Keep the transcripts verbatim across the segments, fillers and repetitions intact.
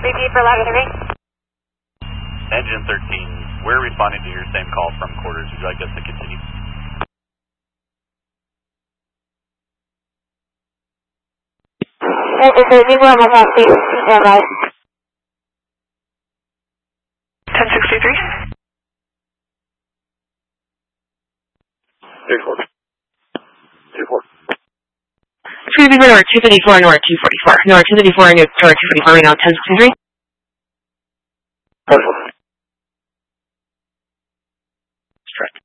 Repeat for louder than ring. Engine thirteen, we're responding to your same call from quarters. Would you like us to continue? Is there anyone on that station? Right. ten sixty-three. Three four. Two four. Three people north two fifty four north two forty four. North two fifty four north two forty four right now ten sixty three. Perfect. Correct.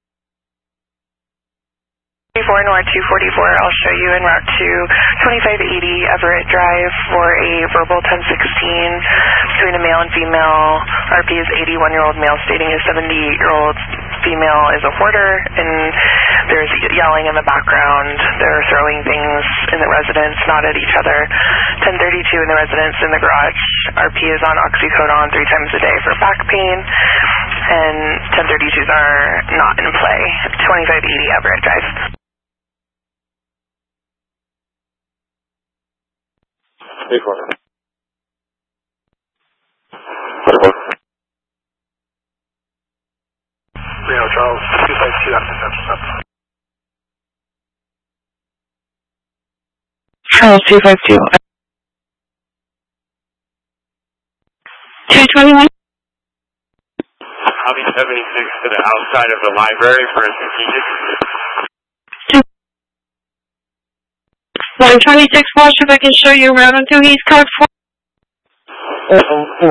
Four North two forty-four, I'll show you en route to twenty-five eighty Everett Drive for a verbal ten sixteen between a male and female. R P is eighty-one-year-old male stating his seventy-eight-year-old female is a hoarder, and there's yelling in the background. They're throwing things in the residence, not at each other. ten thirty-two in the residence in the garage. R P is on oxycodone three times a day for back pain, and ten thirty-twos are not in play. twenty-five eighty Everett Drive. Three four. Three four. Reno Charles, two five two after Central. Charles two five two. two twenty-one. Copy seventy-six to the outside of the library for a strategic. one twenty-six, watch if I can show you around until he's code four. Uh, um, yeah.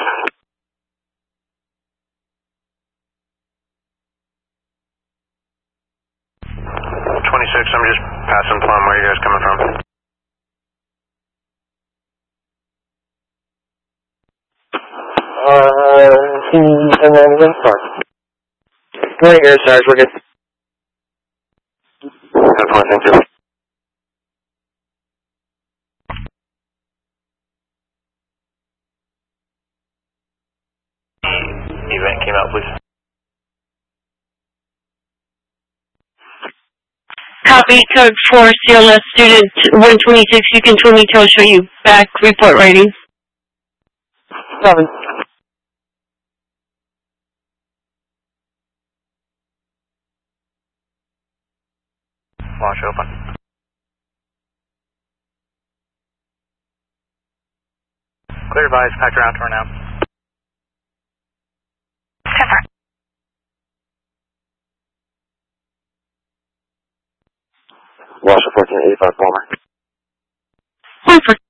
twenty-six, I'm just passing Plum. Where are you guys coming from? Uh, and then one star. Right here, stars, we're good. Have fun, thank you. Event came out, please. Copy code four, C L S student one twenty-six, you can tell me to show you back report writing. Seven. Watch open. Clear advise, pack around for now. Washer fourteen eighty-five Palmer. One for